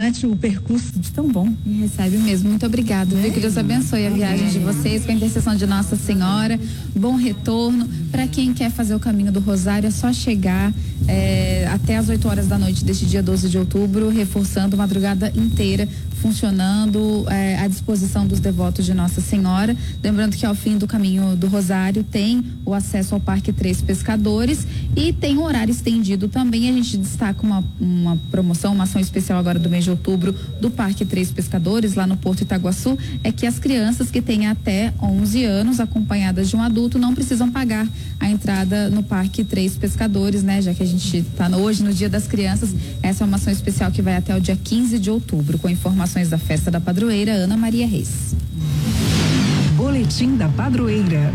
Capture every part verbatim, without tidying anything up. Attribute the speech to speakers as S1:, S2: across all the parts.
S1: impressionante o percurso de tão bom.
S2: Me recebe mesmo, muito obrigado,
S1: é.
S2: viu? Que Deus abençoe a viagem de vocês, com a intercessão de Nossa Senhora, bom retorno. Para quem quer fazer o caminho do Rosário, é só chegar é, até as oito horas da noite deste dia doze de outubro, reforçando a madrugada inteira, funcionando é, à disposição dos devotos de Nossa Senhora. Lembrando que ao fim do caminho do Rosário tem o acesso ao Parque Três Pescadores e tem um horário estendido também. A gente destaca uma, uma promoção, uma ação especial agora do mês de outubro do Parque Três Pescadores, lá no Porto Itaguaçu, é que as crianças que têm até onze anos, acompanhadas de um adulto, não precisam pagar a entrada no Parque Três Pescadores, né? Já que a gente está hoje no Dia das Crianças, essa é uma ação especial que vai até o dia quinze de outubro, com informações da festa da padroeira Ana Maria Reis.
S3: Boletim da Padroeira.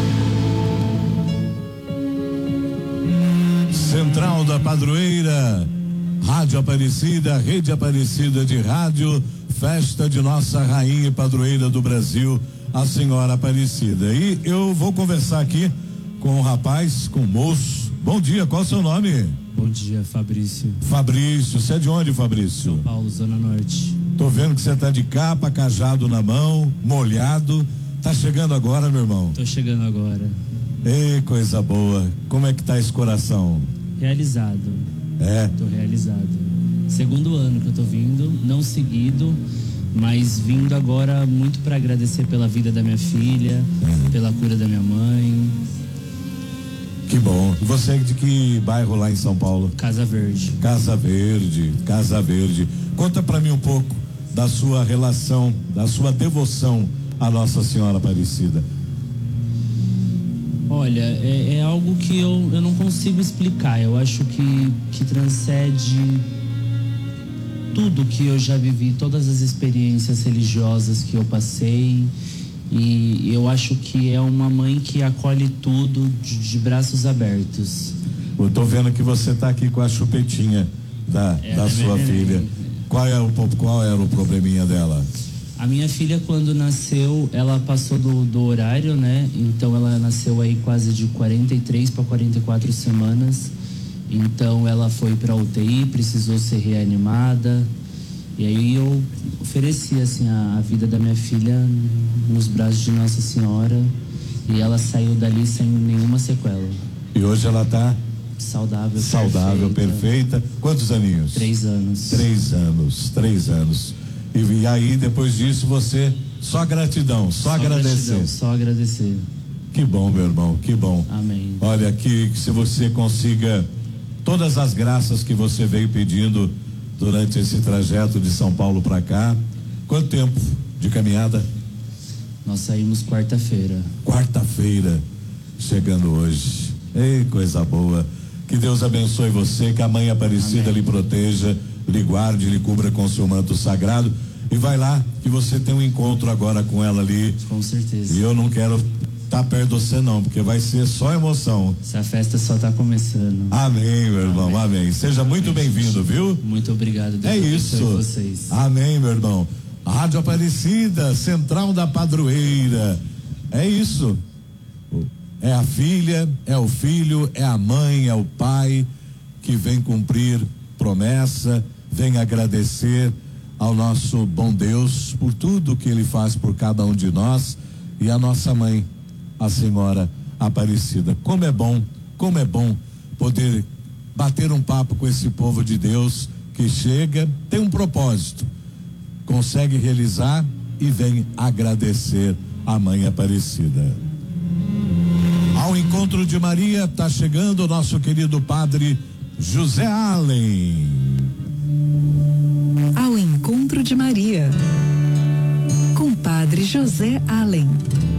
S4: Central da Padroeira, Rádio Aparecida, Rede Aparecida de Rádio, festa de Nossa Rainha e Padroeira do Brasil, a Senhora Aparecida. E eu vou conversar aqui com o rapaz, com o moço. Bom dia, qual é o seu nome?
S5: Bom dia, Fabrício.
S4: Fabrício, você é de onde, Fabrício?
S5: São Paulo, Zona Norte.
S4: Tô vendo que você tá de capa, cajado na mão, molhado. Tá chegando agora, meu irmão?
S5: Tô chegando agora.
S4: Ei, coisa boa. Como é que tá esse coração?
S5: Realizado.
S4: É?
S5: Tô realizado. Segundo ano que eu tô vindo, não seguido, mas vindo agora muito para agradecer pela vida da minha filha, é. pela cura da minha mãe.
S4: Que bom. E você é de que bairro lá em São Paulo?
S5: Casa Verde.
S4: Casa Verde, Casa Verde. Conta pra mim um pouco da sua relação, da sua devoção à Nossa Senhora Aparecida.
S5: Olha, é, é algo que eu, eu não consigo explicar. Eu acho que, que transcende tudo que eu já vivi, todas as experiências religiosas que eu passei. E eu acho que é uma mãe que acolhe tudo de, de braços abertos.
S4: Eu tô vendo que você tá aqui com a chupetinha da,
S5: é,
S4: da sua filha. Qual, é o, qual era o probleminha dela?
S5: A minha filha, quando nasceu, ela passou do, do horário, né? Então ela nasceu aí quase de quarenta e três para quarenta e quatro semanas. Então ela foi para U T I, precisou ser reanimada. E aí eu ofereci assim a, a vida da minha filha nos braços de Nossa Senhora e ela saiu dali sem nenhuma sequela.
S4: E hoje ela tá
S5: saudável,
S4: saudável,
S5: perfeita.
S4: perfeita. Quantos aninhos?
S5: Três anos.
S4: Três anos, três anos. E, e aí depois disso você só gratidão, só, só agradecer.
S5: Gratidão, só agradecer.
S4: Que bom, meu irmão, que bom.
S5: Amém.
S4: Olha que, que se você consiga todas as graças que você veio pedindo durante esse trajeto de São Paulo para cá. Quanto tempo de caminhada?
S5: Nós saímos quarta-feira.
S4: Quarta-feira, chegando hoje. Ei, coisa boa. Que Deus abençoe você, que a Mãe Aparecida Amém. Lhe proteja, lhe guarde, lhe cubra com seu manto sagrado. E vai lá, que você tem um encontro agora com ela ali.
S5: Com certeza.
S4: E eu não quero tá perto de você não, porque vai ser só emoção.
S5: Essa festa só tá começando.
S4: Amém, meu irmão, amém. amém. Seja muito bem-vindo, viu?
S5: Muito obrigado. Deus
S4: é isso.
S5: Vocês.
S4: Amém, meu irmão. Rádio Aparecida, Central da Padroeira. É isso. É a filha, é o filho, é a mãe, é o pai que vem cumprir promessa, vem agradecer ao nosso bom Deus por tudo que ele faz por cada um de nós e a nossa mãe, a Senhora Aparecida. Como é bom, como é bom poder bater um papo com esse povo de Deus que chega, tem um propósito, consegue realizar e vem agradecer a Mãe Aparecida. Ao encontro de Maria está chegando o nosso querido padre José Allen.
S3: Ao encontro de Maria, com Padre José Allen.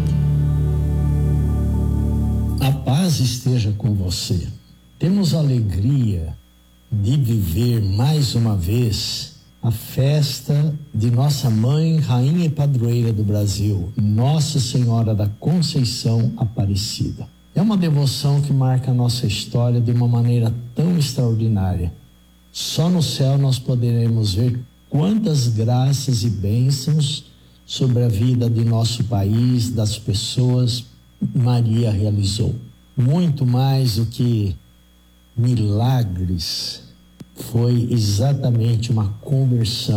S6: A paz esteja com você. Temos a alegria de viver mais uma vez a festa de nossa mãe, rainha e padroeira do Brasil, Nossa Senhora da Conceição Aparecida. É uma devoção que marca a nossa história de uma maneira tão extraordinária. Só no céu nós poderemos ver quantas graças e bênçãos sobre a vida de nosso país, das pessoas, Maria realizou. Muito mais do que milagres, foi exatamente uma conversão